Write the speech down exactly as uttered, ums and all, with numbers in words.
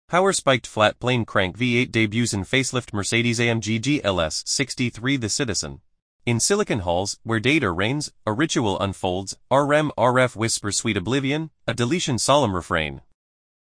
Power-spiked flat plane crank V eight debuts in facelift Mercedes-A M G G L S sixty-three The Citizen. In silicon halls, where data reigns, a ritual unfolds, R E M R F whispers sweet oblivion, a deletion solemn refrain.